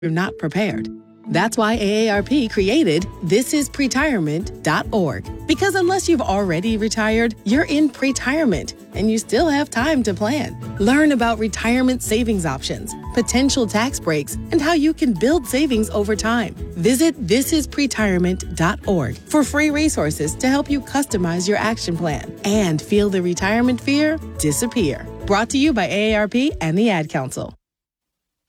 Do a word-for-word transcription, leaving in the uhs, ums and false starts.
you're not prepared. That's why A A R P created this is pretirement dot org. Because unless you've already retired, you're in pretirement, and you still have time to plan. Learn about retirement savings options, potential tax breaks, and how you can build savings over time. Visit this is pretirement dot org for free resources to help you customize your action plan and feel the retirement fear disappear. Brought to you by A A R P and the Ad Council.